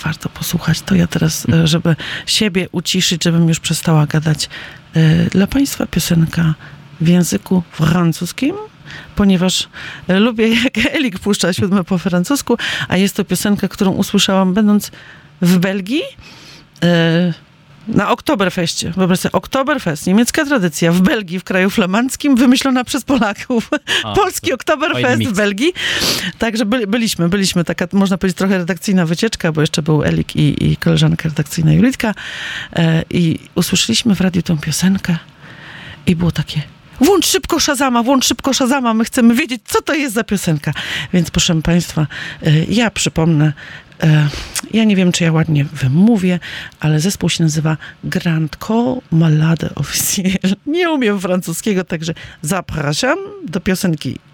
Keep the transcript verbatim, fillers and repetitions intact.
warto posłuchać. To ja teraz, e, żeby siebie uciszyć, żebym już przestała gadać. E, Dla państwa piosenka w języku francuskim, ponieważ e, lubię, jak Elik puszcza siódme po francusku, a jest to piosenka, którą usłyszałam będąc w Belgii, e, na Oktoberfeście. Wyobraź sobie, Oktoberfest, niemiecka tradycja w Belgii, w kraju flamandzkim, wymyślona przez Polaków. A, Polski Oktoberfest w Belgii. Także by, byliśmy, byliśmy taka, można powiedzieć, trochę redakcyjna wycieczka, bo jeszcze był Elik i, i koleżanka redakcyjna Julitka. E, I usłyszeliśmy w radiu tę piosenkę i było takie: włącz szybko Shazama, włącz szybko Shazama, my chcemy wiedzieć, co to jest za piosenka. Więc proszę państwa, e, ja przypomnę, e, ja nie wiem, czy ja ładnie wymówię, ale zespół się nazywa Grand Corps Malade Officiel. Nie umiem francuskiego, także zapraszam do piosenki